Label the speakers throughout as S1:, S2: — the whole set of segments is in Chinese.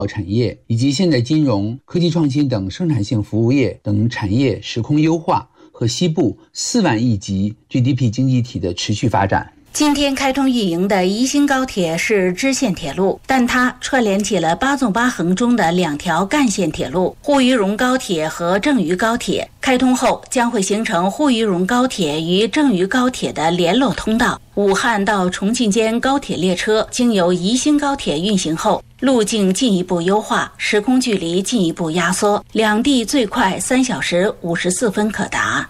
S1: 产业以及现代金融、科技创新等生产性服务业等产业时空优化和西部4万亿级 GDP 经济体的持续发展。
S2: 今天开通运营的宜兴高铁是支线铁路，但它串联起了8纵8横中的2条干线铁路——沪渝蓉高铁和郑渝高铁。开通后将会形成沪渝蓉高铁与郑渝高铁的联络通道。武汉到重庆间高铁列车经由宜兴高铁运行后，路径进一步优化，时空距离进一步压缩，两地最快3小时54分可达。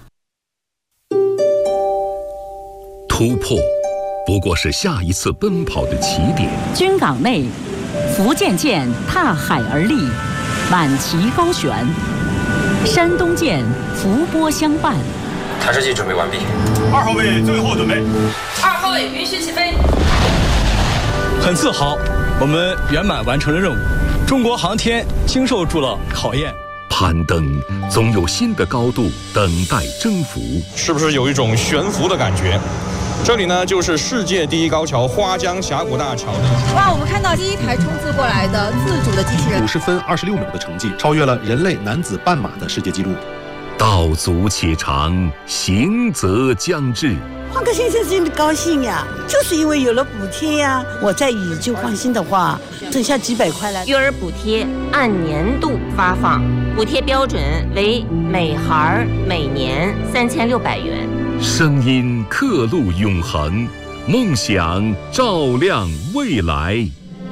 S3: 突破不过是下一次奔跑的起点。
S4: 军港内，福建舰踏海而立，满旗高悬；山东舰伏波相伴。
S5: 弹射器准备完毕
S6: ，2号位最后准备
S7: ，2号位允许起飞。
S8: 很自豪，我们圆满完成了任务，中国航天经受住了考验。
S3: 攀登总有新的高度等待征服，
S6: 是不是有一种悬浮的感觉？这里呢，就是世界第一高桥花江峡谷大桥。
S9: 哇，我们看到第一台冲刺过来的自主的机器人，
S10: 50分26秒的成绩，超越了人类男子半马的世界纪录。
S3: 道阻且长，行则将至。
S11: 换个先生真的高兴呀，就是因为有了补贴呀。我再以旧换新的话，剩下几百块了。
S12: 育儿补贴按年度发放，补贴标准为每孩每年3600元。
S3: 声音刻录永恒，梦想照亮未来。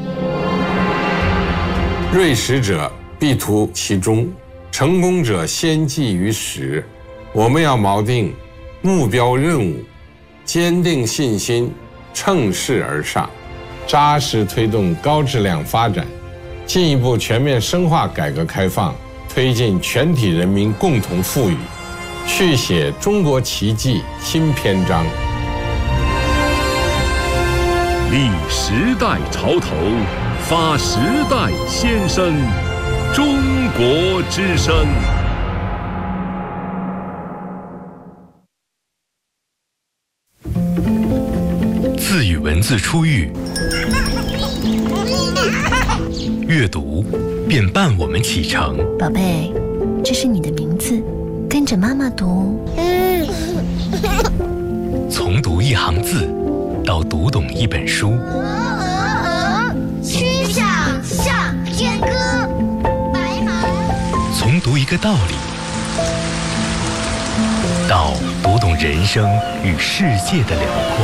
S13: 锐实者必图其中，成功者先记于始。我们要锚定目标任务，坚定信心，乘势而上，扎实推动高质量发展，进一步全面深化改革开放，推进全体人民共同富裕，续写中国奇迹新篇章。
S3: 立时代潮头，发时代先声，中国之声。
S14: 字与文字初遇，阅读便伴我们启程。
S15: 宝贝，这是你的名字，跟着妈妈读。
S14: 从读一行字到读懂一本书，
S16: 曲项向天歌，白马。
S14: 从读一个道理到读懂人生与世界的辽阔。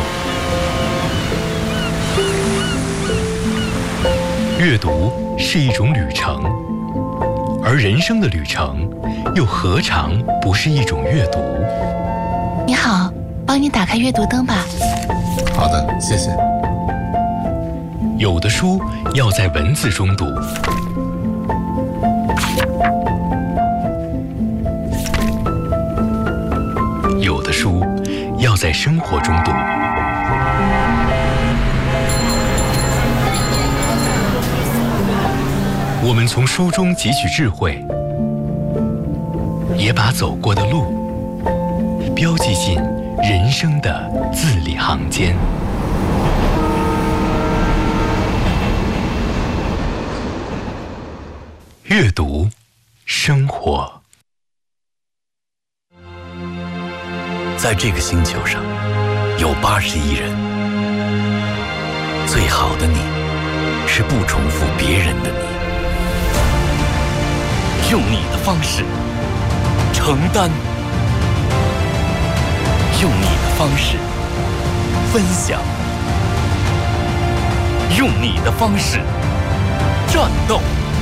S14: 阅读是一种旅程，而人生的旅程又何尝不是一种阅读？
S15: 你好，帮你打开阅读灯吧。
S13: 好的，谢谢。
S14: 有的书要在文字中读，有的书要在生活中读。我们从书中汲取智慧，也把走过的路标记进人生的字里行间。阅读，生活。
S17: 在这个星球上，有80亿人。最好的你，是不重复别人的你。用你的方式承担，用你的方式分享，用你的方式战斗，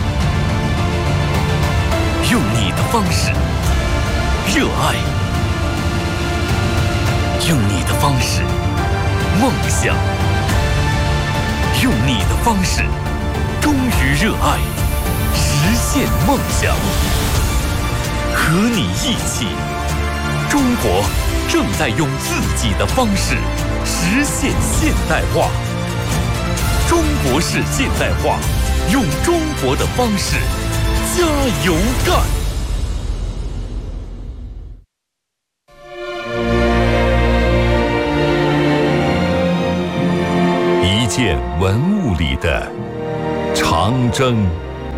S17: 用你的方式热爱，用你的方式梦想，用你的方式忠于热爱，实现梦想。和你一起，中国正在用自己的方式实现现代化。中国式现代化，用中国的方式加油干。
S3: 一件文物里的长征。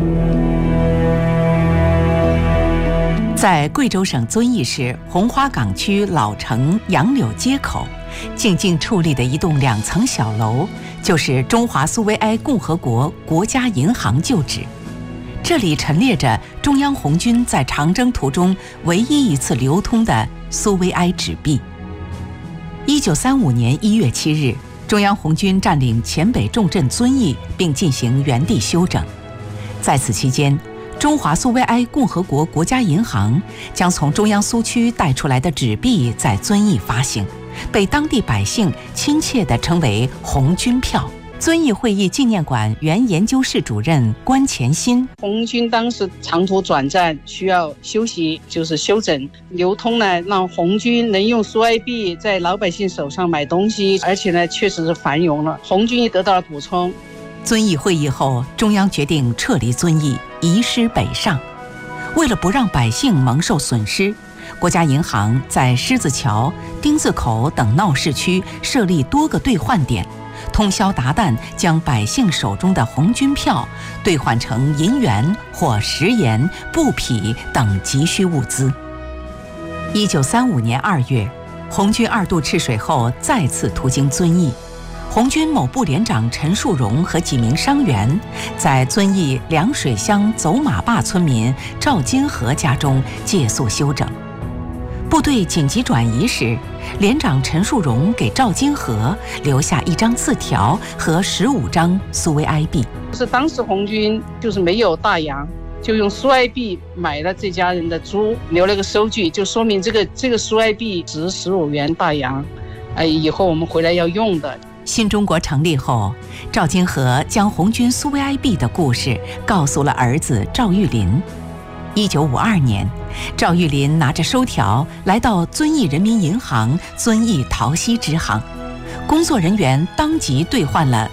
S5: 在贵州省遵义市红花岗区老城杨柳街口，静静矗立的一栋2层小楼，就是中华苏维埃共和国国家银行旧址。这里陈列着中央红军在长征途中唯一一次流通的苏维埃纸币。1935年1月7日，中央红军占领黔北重镇遵义，并进行原地休整。在此期间，中华苏维埃共和国国家银行将从中央苏区带出来的纸币在遵义发行，被当地百姓亲切地称为红军票。遵义会议纪念馆原研究室主任关前新：
S18: 红军当时长途转战需要休息，就是休整流通呢，让红军能用苏埃币在老百姓手上买东西，而且呢确实是繁荣了，红军也得到了补充。
S5: 遵义会议后，中央决定撤离遵义，移师北上。为了不让百姓蒙受损失，国家银行在狮子桥、丁字口等闹市区设立多个兑换点，通宵达旦将百姓手中的红军票兑换成银元或食盐、布匹等急需物资。1935年2月，红军2度赤水后再次途经遵义。红军某部连长陈树荣和几名伤员在遵义凉水乡走马坝村民赵金河家中借宿休整。部队紧急转移时，连长陈树荣给赵金河留下一张字条和15张苏维埃币。
S18: 是当时红军就是没有大洋，就用苏埃币买了这家人的猪，留了个收据，就说明这个苏埃币值15元大洋，以后我们回来要用的。
S5: 新中国成立后，赵金河将红军苏维埃币的故事告诉了儿子赵玉林。1952年，赵玉林拿着收条来到遵义人民银行遵义桃溪支行，工作人员当即兑换了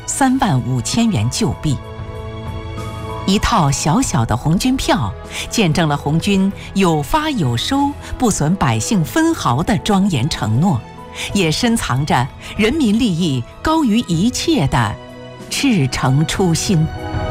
S5: 35000元旧币。一套小小的红军票，见证了红军有发有收、不损百姓分毫的庄严承诺，也深藏着人民利益高于一切的赤诚初心。